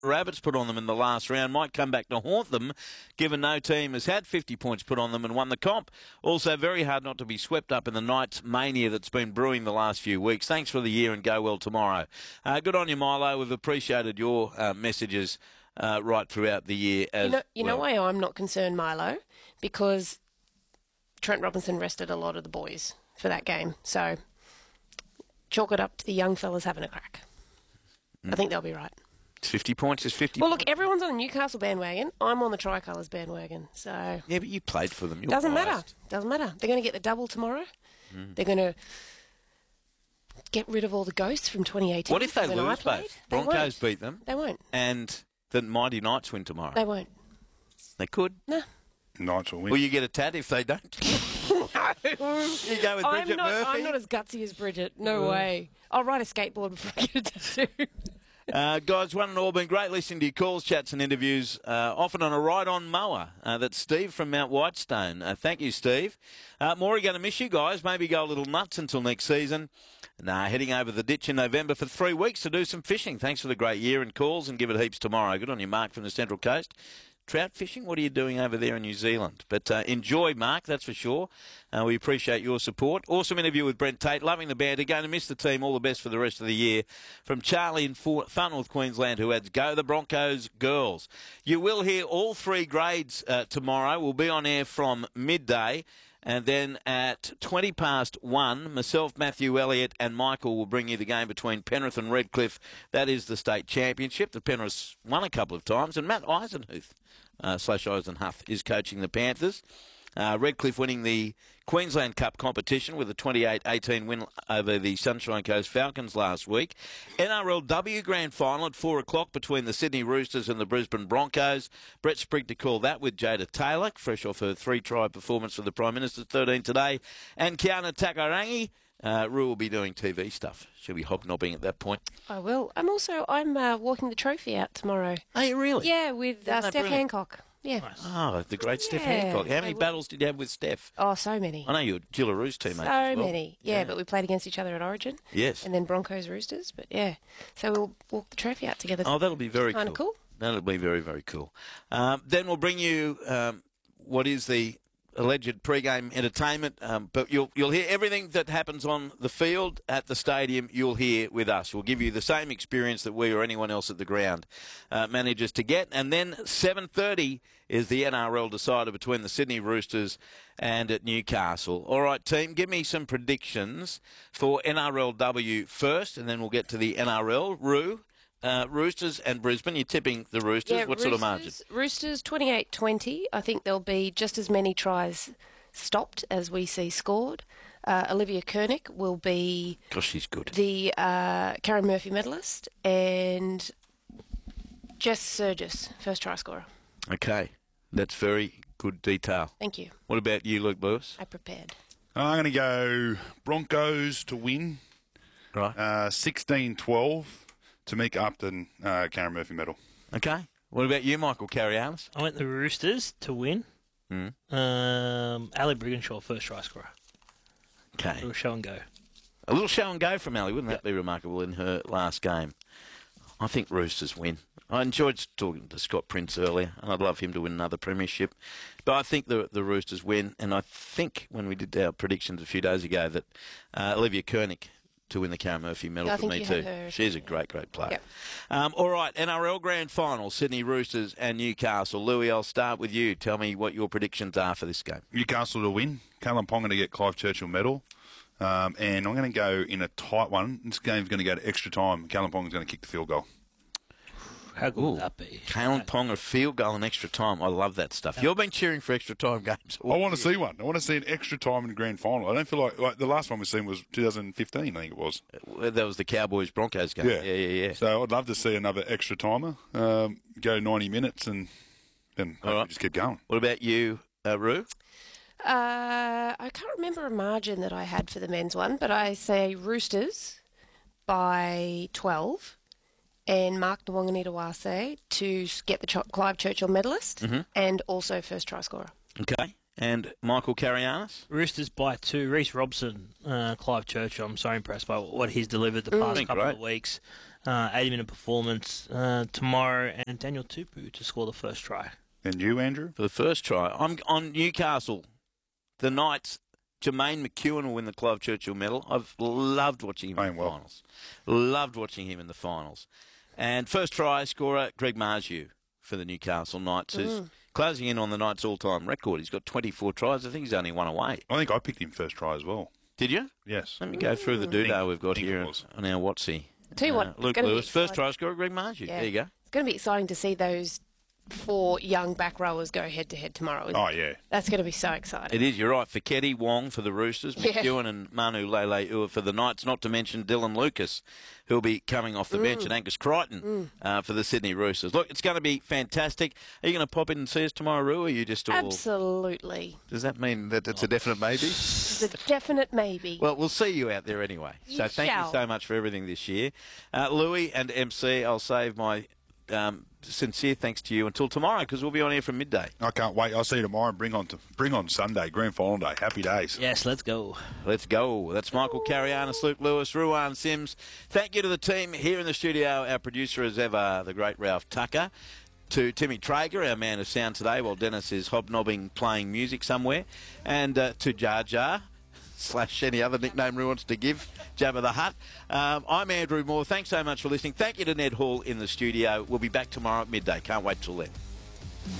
Rabbits put on them in the last round might come back to haunt them, given no team has had 50 points put on them and won the comp. Also, very hard not to be swept up in the Knights mania that's been brewing the last few weeks. Thanks for the year and go well tomorrow. Good on you, Milo. We've appreciated your messages right throughout the year as You know why I'm not concerned, Milo? Because Trent Robinson rested a lot of the boys for that game. So chalk it up to the young fellas having a crack. I think they'll be right. 50 points is 50 Well, points. look, everyone's on the Newcastle bandwagon. I'm on the Tricolours bandwagon. So Yeah, but you played for them. You're doesn't biased. matter. Doesn't matter. They're going to get the double tomorrow. They're going to get rid of all the ghosts from 2018. What if they when I lose played. both? They Broncos won't. beat them. They won't. And the Mighty Knights win tomorrow. They won't. They could. No. Knights will win. Well, you get a tat if they don't. You go with Bridget Murphy. I'm not as gutsy as Bridget. No way. I'll ride a skateboard before I get a tattoo. Guys, one and all, been great listening to your calls, chats and interviews, often on a ride-on mower. That's Steve from Mount Whitestone. Thank you, Steve. Maury, going to miss you guys. Maybe go a little nuts until next season. Heading over the ditch in November for 3 weeks to do some fishing. Thanks for the great year and calls, and give it heaps tomorrow. Good on you, Mark, from the Central Coast. Trout fishing, what are you doing over there in New Zealand? But enjoy, Mark, that's for sure. We appreciate your support. Awesome interview with Brent Tate. Loving the banter. Going to miss the team. All the best for the rest of the year. From Charlie in Far North Queensland, who adds, go the Broncos girls. You will hear all 3 grades tomorrow. We'll be on air from midday. And then at 1:20, myself, Matthew Elliott and Michael will bring you the game between Penrith and Redcliffe. That is the state championship. The Penriths won a couple of times. And Matt Eisenhuth, /Eisenhuth, is coaching the Panthers. Redcliffe winning the Queensland Cup competition with a 28-18 win over the Sunshine Coast Falcons last week. NRLW Grand Final at 4 o'clock between the Sydney Roosters and the Brisbane Broncos. Brett Sprigg to call that with Jada Taylor, fresh off her 3-try performance for the Prime Minister's 13 today. And Kiana Takarangi. Rue will be doing TV stuff. She'll be hobnobbing at that point. I will. I'm walking the trophy out tomorrow. Are you really? Yeah, with Steph brilliant? Hancock. Yeah. Nice. Oh, the great Steph Yeah, Hancock. How many I will. battles did you have with Steph? Oh, so many. I know you're Gillaroos teammate So as well. many. Yeah, but we played against each other at Origin. Yes. And then Broncos Roosters. But yeah. So we'll walk the trophy out together. Oh, that'll be very Kind of cool. That'll be very, very cool. Then we'll bring you what is the alleged pre-game entertainment, but you'll hear everything that happens on the field at the stadium. You'll hear with us. We'll give you the same experience that we or anyone else at the ground manages to get. And then 7:30 is the NRL decider between the Sydney Roosters and at Newcastle. All right, team, give me some predictions for NRLW first, and then we'll get to the NRL. Roo. Roosters and Brisbane. You're tipping the Roosters. Yeah, what sort of margin? Roosters 28-20. I think there'll be just as many tries stopped as we see scored. Olivia Koenig will be Gosh, she's good. the Karen Murphy medalist, and Jess Surgis, first try scorer. Okay, that's very good detail. Thank you. What about you, Luke Lewis? I prepared. I'm going to go Broncos to win. Right. 16-12. Tamika Upton, Karen Murphy medal. Okay. What about you, Michael Carrialis? I went the Roosters to win. Ali Brigginshaw, first try scorer. Okay. Little show and go. A little show and go from Ali. Wouldn't that be remarkable in her last game? I think Roosters win. I enjoyed talking to Scott Prince earlier, and I'd love him to win another premiership. But I think the Roosters win, and I think when we did our predictions a few days ago that Olivia Koenig to win the Karen Murphy medal I for think me you too. have her. She's a great, great player. Yep. All right, NRL Grand Final, Sydney Roosters and Newcastle. Louis, I'll start with you. Tell me what your predictions are for this game. Newcastle to win. Callum Ponga to get Clive Churchill medal. And I'm going to go in a tight one. This game's going to go to extra time. Callum Ponga's going to kick the field goal. How good would that be? Kalen Ponga field goal in extra time. I love that stuff. You've been cheering for extra time games. I want to see one. I want to see an extra time in the grand final. I don't feel like the last one we seen was 2015, I think it was. That was the Cowboys-Broncos game. Yeah. So I'd love to see another extra timer. Go 90 minutes and then just keep going. What about you, Roo? I can't remember a margin that I had for the men's one, but I say Roosters by 12 and Mark Nwanganitawase to get the Clive Churchill medalist and also first try scorer. Okay. And Michael Carrianis? Roosters by 2. Reece Robson, Clive Churchill. I'm so impressed by what he's delivered the past couple of weeks. 80-minute performance tomorrow, and Daniel Tupu to score the first try. And you, Andrew? For the first try, I'm on Newcastle. The Knights, Jermaine McEwen will win the Clive Churchill medal. I've loved watching him in the finals. Loved watching him in the finals. And first try scorer, Greg Marju for the Newcastle Knights, who's closing in on the Knights' all-time record. He's got 24 tries. I think he's only one away. I think I picked him first try as well. Did you? Yes. Let me go through the doodah we've got think here it was. on our Watsy. I'll tell you what, Luke Lewis, first try scorer, Greg Marju. Yeah. There you go. It's going to be exciting to see those 4 young back rowers go head-to-head tomorrow. Isn't Oh, it? yeah. That's going to be so exciting. It is, you're right. Feketi, Wong for the Roosters, Yeah. McEwen and Manu Lele for the Knights, not to mention Dylan Lucas, who'll be coming off the bench, and Angus Crichton for the Sydney Roosters. Look, it's going to be fantastic. Are you going to pop in and see us tomorrow, Roo, or are you just all... Absolutely. Does that mean that it's a definite maybe? It's a definite maybe. Well, we'll see you out there anyway. So thank you so much for everything this year. Louis and MC, I'll save my sincere thanks to you until tomorrow, because we'll be on air from midday. I can't wait. I'll see you tomorrow and bring on Sunday, grand final day. Happy days. Yes, let's go. Let's go. That's Michael Carianis, Luke Lewis, Ruan Sims. Thank you to the team here in the studio. Our producer as ever, the great Ralph Tucker. To Timmy Traeger, our man of sound today, while Dennis is hobnobbing playing music somewhere. And to Jar Jar, / any other nickname Roo wants to give, Jabba the Hutt. I'm Andrew Moore. Thanks so much for listening. Thank you to Ned Hall in the studio. We'll be back tomorrow at midday. Can't wait till then.